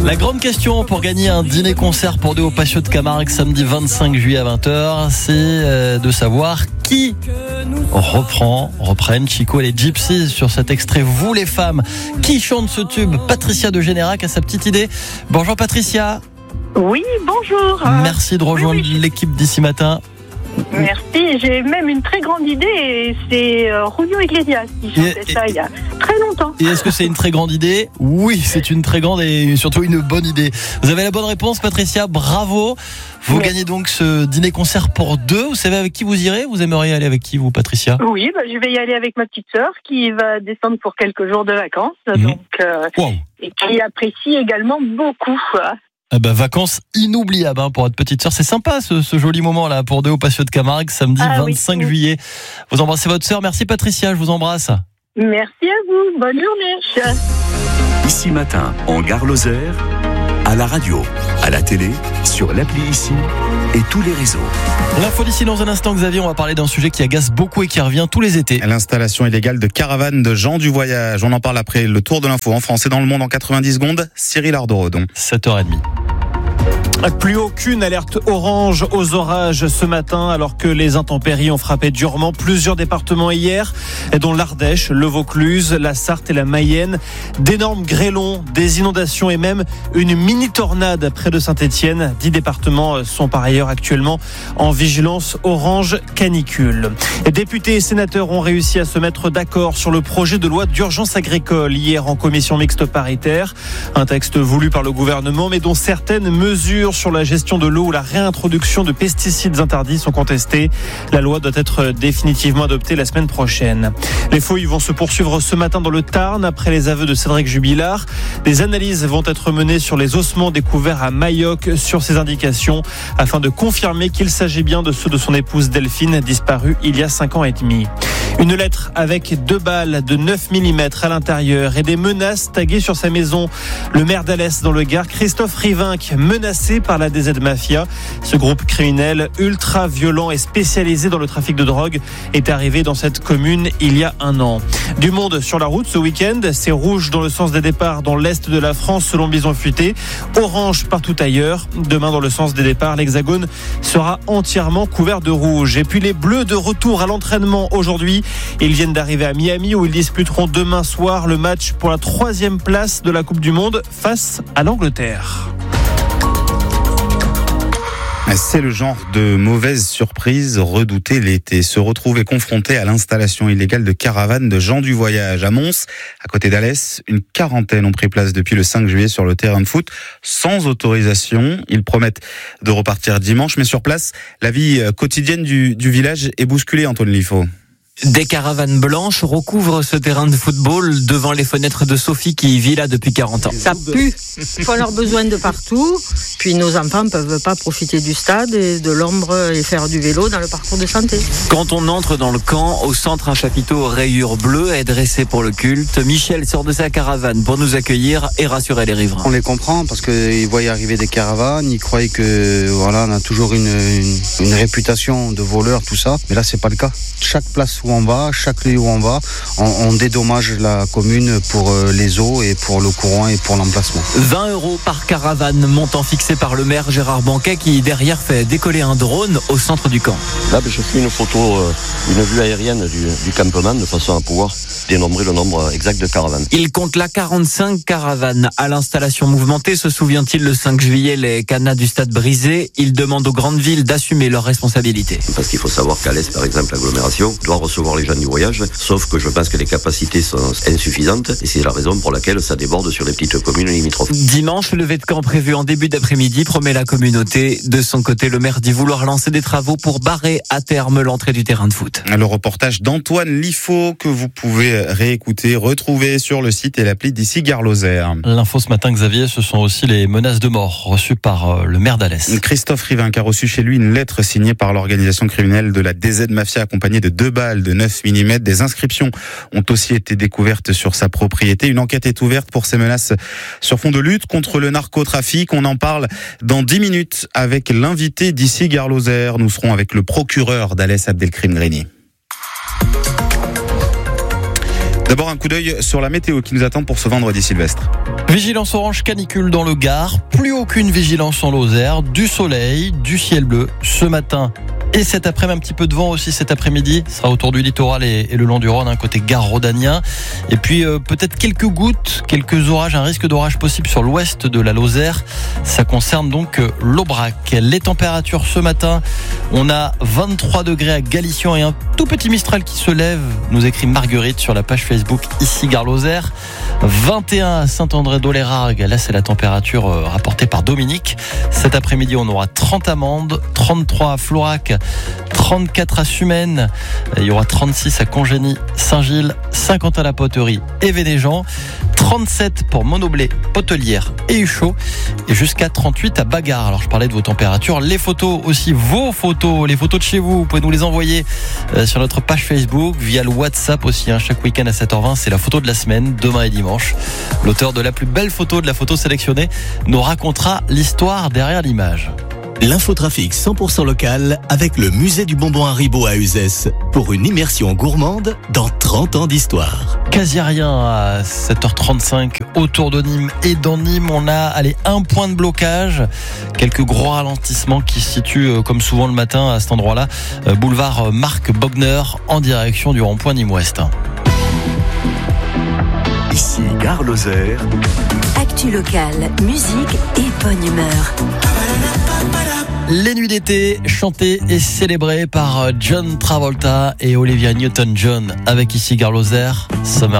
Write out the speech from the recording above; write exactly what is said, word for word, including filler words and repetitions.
La grande question pour gagner un dîner-concert pour deux au Patio de Camargue samedi vingt-cinq juillet à vingt heures, c'est de savoir qui reprend, reprennent Chico et les Gypsies sur cet extrait Vous les femmes. Qui chante ce tube? Patricia de Générac a sa petite idée. Bonjour Patricia. Oui, bonjour. Merci de rejoindre oui, oui. l'équipe d'ici matin. Merci, j'ai même une très grande idée et c'est euh, Julio Iglesias qui chantait et, ça et, il y a très longtemps. Et est-ce que c'est une très grande idée? Oui, c'est une très grande et surtout une bonne idée. Vous avez la bonne réponse Patricia, bravo. Vous Merci. gagnez donc ce dîner-concert pour deux. Vous savez avec qui vous irez? Vous aimeriez aller avec qui vous Patricia? Oui, bah, je vais y aller avec ma petite sœur qui va descendre pour quelques jours de vacances Mmh. donc, euh, Wow. et qui apprécie également beaucoup. Ah bah, vacances inoubliables hein, pour votre petite sœur. C'est sympa ce, ce joli moment là pour deux au Patio de Camargue samedi Ah, vingt-cinq oui. juillet. Vous embrassez votre sœur. Merci Patricia, je vous embrasse. Merci à vous, bonne journée. Ici Matin, en Gare Lozère, à la radio, à la télé, sur l'appli Ici et tous les réseaux. L'info d'ici dans un instant, Xavier, on va parler d'un sujet qui agace beaucoup et qui revient tous les étés. L'installation illégale de caravanes de gens du voyage. On en parle après le tour de l'info en France et dans le monde en quatre-vingt-dix secondes. Cyril Ardorodon. sept heures trente. Plus aucune alerte orange aux orages ce matin, alors que les intempéries ont frappé durement plusieurs départements hier, dont l'Ardèche, le Vaucluse, la Sarthe et la Mayenne. D'énormes grêlons, des inondations et même une mini-tornade près de Saint-Étienne. Dix départements sont par ailleurs actuellement en vigilance orange canicule. Les députés et sénateurs ont réussi à se mettre d'accord sur le projet de loi d'urgence agricole hier en commission mixte paritaire. Un texte voulu par le gouvernement, mais dont certaines mesures sur la gestion de l'eau ou la réintroduction de pesticides interdits sont contestées. La loi doit être définitivement adoptée la semaine prochaine. Les fouilles vont se poursuivre ce matin dans le Tarn après les aveux de Cédric Jubilard. Des analyses vont être menées sur les ossements découverts à Mayoc sur ces indications afin de confirmer qu'il s'agit bien de ceux de son épouse Delphine, disparue il y a cinq ans et demi. Une lettre avec deux balles de neuf millimètres à l'intérieur et des menaces taguées sur sa maison. Le maire d'Alès dans le Gard, Christophe Rivinc, menacé par la D Z Mafia. Ce groupe criminel ultra violent et spécialisé dans le trafic de drogue est arrivé dans cette commune il y a un an. Du monde sur la route ce week-end, c'est rouge dans le sens des départs dans l'est de la France selon Bison Futé, orange partout ailleurs. Demain dans le sens des départs, l'Hexagone sera entièrement couvert de rouge. Et puis les Bleus de retour à l'entraînement aujourd'hui. Ils viennent d'arriver à Miami où ils disputeront demain soir le match pour la troisième place de la Coupe du Monde face à l'Angleterre. C'est le genre de mauvaise surprise redoutée l'été. Se retrouver confronté à l'installation illégale de caravanes de gens du voyage. À Mons, à côté d'Alès, une quarantaine ont pris place depuis le cinq juillet sur le terrain de foot sans autorisation. Ils promettent de repartir dimanche, mais sur place, la vie quotidienne du, du village est bousculée, Antoine Lifo. Des caravanes blanches recouvrent ce terrain de football devant les fenêtres de Sophie qui y vit là depuis quarante ans. Ça pue. Ils font leurs besoins de partout. Puis nos enfants ne peuvent pas profiter du stade et de l'ombre et faire du vélo dans le parcours de santé. Quand on entre dans le camp, au centre, un chapiteau aux rayures bleues est dressé pour le culte. Michel sort de sa caravane pour nous accueillir et rassurer les riverains. On les comprend parce qu'ils voyaient arriver des caravanes, ils croyaient que voilà, on a toujours une, une, une réputation de voleurs, tout ça. Mais là, c'est pas le cas. Chaque place où on va, chaque lieu où on va, on, on dédommage la commune pour les eaux et pour le courant et pour l'emplacement. vingt euros par caravane, montant fixé par le maire Gérard Banquet qui derrière fait décoller un drone au centre du camp. Là, je fais une photo, une vue aérienne du, du campement de façon à pouvoir dénombrer le nombre exact de caravanes. Il compte là quarante-cinq caravanes. À l'installation mouvementée, se souvient-il le cinq juillet, les cadenas du stade brisés. Il demande aux grandes villes d'assumer leurs responsabilités. Parce qu'il faut savoir qu'à l'Est, par exemple, l'agglomération doit recevoir les gens du voyage, sauf que je pense que les capacités sont insuffisantes et c'est la raison pour laquelle ça déborde sur les petites communes limitrophes. Dimanche, levée de camp prévue en début d'après-midi, promet la communauté. De son côté, le maire dit vouloir lancer des travaux pour barrer à terme l'entrée du terrain de foot. Le reportage d'Antoine Lifo que vous pouvez réécouter, retrouver sur le site et l'appli d'ici Gare Lozère. L'info ce matin, Xavier, ce sont aussi les menaces de mort reçues par le maire d'Alès. Christophe Rivinc a reçu chez lui une lettre signée par l'organisation criminelle de la D Z Mafia accompagnée de deux balles de neuf millimètres. Des inscriptions ont aussi été découvertes sur sa propriété. Une enquête est ouverte pour ces menaces sur fond de lutte contre le narcotrafic. On en parle dans dix minutes avec l'invité d'ici Gare Lozère. Nous serons avec le procureur d'Alès, Abdelkrim Grini. D'abord un coup d'œil sur la météo qui nous attend pour ce vendredi Sylvestre. Vigilance orange canicule dans le Gard, plus aucune vigilance en Lozère, du soleil, du ciel bleu ce matin. Et cet après-midi, un petit peu de vent aussi cet après-midi. Ce sera autour du littoral et, et le long du Rhône, hein, côté gare rhodanien. Et puis euh, peut-être quelques gouttes, quelques orages, un risque d'orage possible sur l'ouest de la Lozère. Ça concerne donc euh, l'Aubrac. Les températures ce matin, on a vingt-trois degrés à Galician et un tout petit Mistral qui se lève, nous écrit Marguerite sur la page Facebook ici Gare Lozère. vingt et un à Saint-André-d'Olérague, là c'est la température euh, rapportée par Dominique. Cet après-midi, on aura trente à Mende, trente-trois à Florac, trente-quatre à Sumène, il y aura trente-six à Congénie, Saint-Gilles, cinquante à la Poterie et Vénéjean, trente-sept pour Monoblé, Potelière et Huchot et jusqu'à trente-huit à Bagarre. Alors je parlais de vos températures, les photos aussi, vos photos, les photos de chez vous, vous pouvez nous les envoyer euh, sur notre page Facebook, via le WhatsApp aussi, hein, chaque week-end à sept heures vingt, c'est la photo de la semaine, demain et dimanche. L'auteur de la plus belle photo de la photo sélectionnée nous racontera l'histoire derrière l'image. L'infotrafic cent pour cent local avec le musée du bonbon Haribo à Uzès pour une immersion gourmande dans trente ans d'histoire. Quasi rien à sept heures trente-cinq autour de Nîmes et dans Nîmes. On a allez, un point de blocage, quelques gros ralentissements qui se situent comme souvent le matin à cet endroit-là, boulevard Marc Bogner en direction du rond-point Nîmes-Ouest. Ici Gare Lozère. Actu locale, musique et bonne humeur. Les nuits d'été, chantées et célébrées par John Travolta et Olivia Newton-John avec ici Gare Lozère.